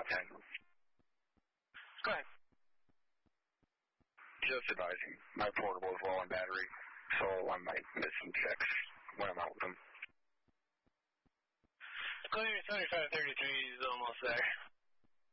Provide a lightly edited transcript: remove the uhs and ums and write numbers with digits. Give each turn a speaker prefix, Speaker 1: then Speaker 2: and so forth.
Speaker 1: 10.
Speaker 2: Go ahead.
Speaker 1: Just advising, my portable is low on battery, so I might miss some checks when I'm out with them.
Speaker 2: Clear 7533 is almost there.